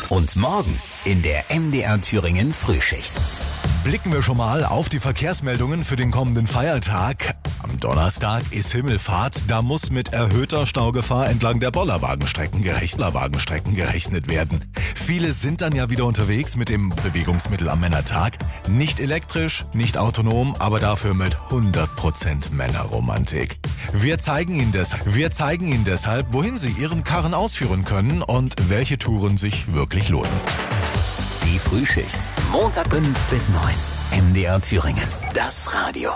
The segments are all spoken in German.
Und morgen in der MDR Thüringen Frühschicht. Blicken wir schon mal auf die Verkehrsmeldungen für den kommenden Feiertag. Am Donnerstag ist Himmelfahrt, da muss mit erhöhter Staugefahr entlang der Bollerwagenstrecken gerechnet werden. Viele sind dann ja wieder unterwegs mit dem Bewegungsmittel am Männertag. Nicht elektrisch, nicht autonom, aber dafür mit 100% Männerromantik. Wir zeigen Ihnen deshalb, wohin Sie Ihren Karren ausführen können und welche Touren sich wirklich lohnen. Die Frühschicht. Montag 5 bis 9. MDR Thüringen. Das Radio.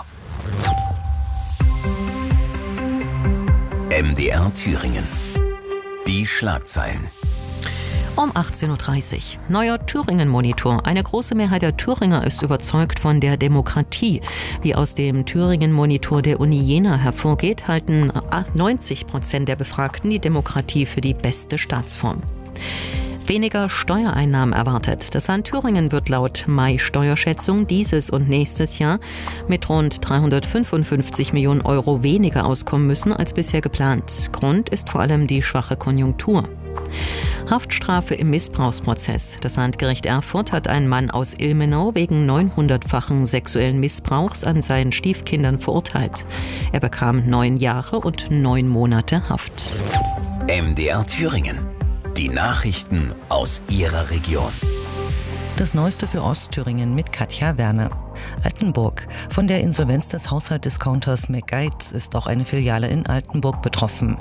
MDR Thüringen. Die Schlagzeilen. Um 18.30 Uhr. Neuer Thüringen-Monitor. Eine große Mehrheit der Thüringer ist überzeugt von der Demokratie. Wie aus dem Thüringen-Monitor der Uni Jena hervorgeht, halten 90% der Befragten die Demokratie für die beste Staatsform. Weniger Steuereinnahmen erwartet. Das Land Thüringen wird laut Mai-Steuerschätzung dieses und nächstes Jahr mit rund 355 Millionen Euro weniger auskommen müssen als bisher geplant. Grund ist vor allem die schwache Konjunktur. Haftstrafe im Missbrauchsprozess. Das Landgericht Erfurt hat einen Mann aus Ilmenau wegen 900-fachen sexuellen Missbrauchs an seinen Stiefkindern verurteilt. Er bekam 9 Jahre und 9 Monate Haft. MDR Thüringen. Die Nachrichten aus Ihrer Region. Das Neueste für Ostthüringen mit Katja Werner. Altenburg. Von der Insolvenz des Haushaltsdiscounters McGuides ist auch eine Filiale in Altenburg betroffen.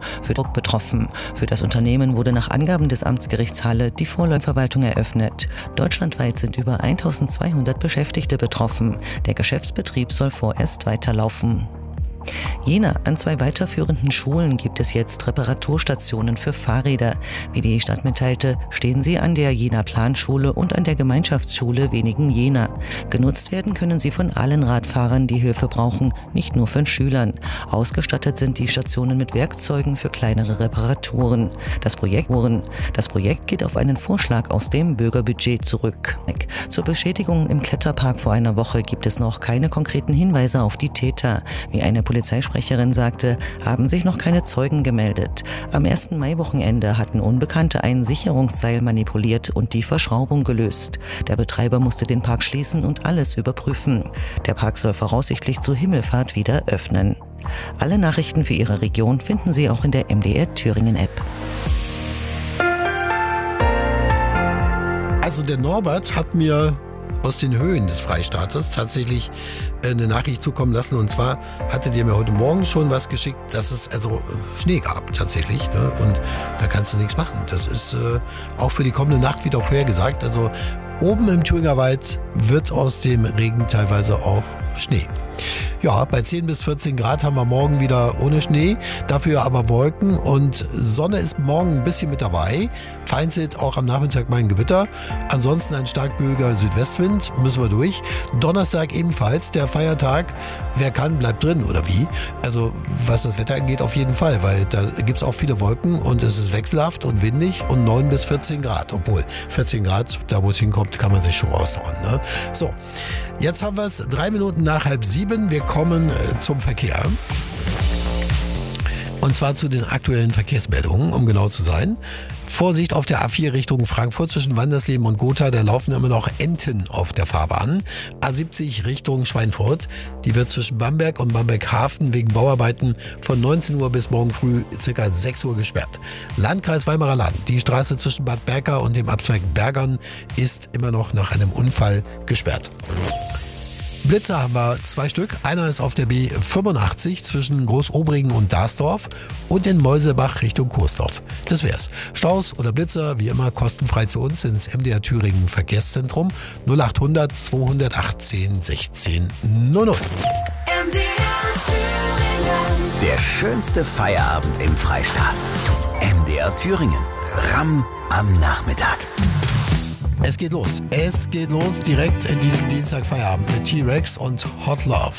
Für das Unternehmen wurde nach Angaben des Amtsgerichts Halle die Vorläuferverwaltung eröffnet. Deutschlandweit sind über 1200 Beschäftigte betroffen. Der Geschäftsbetrieb soll vorerst weiterlaufen. Jena. An 2 weiterführenden Schulen gibt es jetzt Reparaturstationen für Fahrräder. Wie die Stadt mitteilte, stehen sie an der Jena Planschule und an der Gemeinschaftsschule Wenigen Jena. Genutzt werden können sie von allen Radfahrern, die Hilfe brauchen, nicht nur von Schülern. Ausgestattet sind die Stationen mit Werkzeugen für kleinere Reparaturen. Das Projekt geht auf einen Vorschlag aus dem Bürgerbudget zurück. Zur Beschädigung im Kletterpark vor einer Woche gibt es noch keine konkreten Hinweise auf die Täter. Wie eine Polizeisprecherin sagte, haben sich noch keine Zeugen gemeldet. Am 1. Mai-Wochenende hatten Unbekannte ein Sicherungsseil manipuliert und die Verschraubung gelöst. Der Betreiber musste den Park schließen und alles überprüfen. Der Park soll voraussichtlich zur Himmelfahrt wieder öffnen. Alle Nachrichten für Ihre Region finden Sie auch in der MDR Thüringen App. Also der Norbert hat mir aus den Höhen des Freistaates tatsächlich eine Nachricht zukommen lassen. Und zwar hatte der mir heute Morgen schon was geschickt, dass es also Schnee gab tatsächlich. Ne? Und da kannst du nichts machen. Das ist auch für die kommende Nacht wieder vorhergesagt. Also oben im Thüringer Wald wird aus dem Regen teilweise auch Schnee. Ja, bei 10 bis 14 Grad haben wir morgen wieder ohne Schnee, dafür aber Wolken und Sonne ist morgen ein bisschen mit dabei. Vereinzelt auch am Nachmittag mal ein Gewitter. Ansonsten ein stark böiger Südwestwind, müssen wir durch. Donnerstag ebenfalls, der Feiertag. Wer kann, bleibt drin, oder wie? Also was das Wetter angeht, auf jeden Fall, weil da gibt's auch viele Wolken und es ist wechselhaft und windig und 9 bis 14 Grad. Obwohl 14 Grad, da wo es hinkommt, kann man sich schon raushauen. Ne? So, jetzt haben wir es 3 Minuten nach 6:30. Wir kommen zum Verkehr. Und zwar zu den aktuellen Verkehrsmeldungen, um genau zu sein. Vorsicht auf der A4 Richtung Frankfurt zwischen Wandersleben und Gotha, da laufen immer noch Enten auf der Fahrbahn. A70 Richtung Schweinfurt, die wird zwischen Bamberg und Bamberg-Hafen wegen Bauarbeiten von 19 Uhr bis morgen früh ca. 6 Uhr gesperrt. Landkreis Weimarer Land, die Straße zwischen Bad Berka und dem Abzweig Bergern ist immer noch nach einem Unfall gesperrt. Blitzer haben wir 2 Stück. Einer ist auf der B85 zwischen Großobringen und Darsdorf und in Mäusebach Richtung Coesdorf. Das wär's. Staus oder Blitzer, wie immer, kostenfrei zu uns ins MDR Thüringen Verkehrszentrum 0800 218 16 00. Der schönste Feierabend im Freistaat. MDR Thüringen. Ramm am Nachmittag. Es geht los direkt in diesem Dienstag Feierabend mit T-Rex und Hot Love.